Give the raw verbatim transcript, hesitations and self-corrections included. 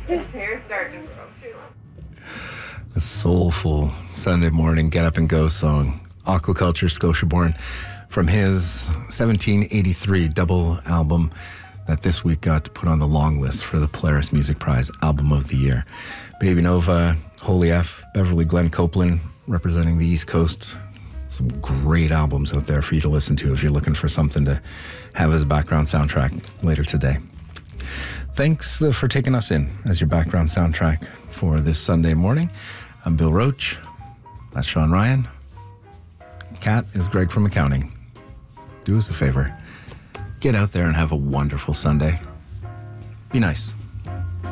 His hair's starting to grow too. A soulful Sunday morning get up and go song, Aquaculture Scotia-born, from his seventeen eighty-three double album that this week got to put on the long list for the Polaris Music Prize Album of the Year. Baby Nova, Holy F, Beverly Glenn Copeland, representing the East Coast. Some great albums out there for you to listen to if you're looking for something to have as a background soundtrack later today. Thanks uh, for taking us in as your background soundtrack for this Sunday morning. I'm Bill Roach. That's Sean Ryan. Cat is Greg from accounting. Do us a favor. Get out there and have a wonderful Sunday. Be nice.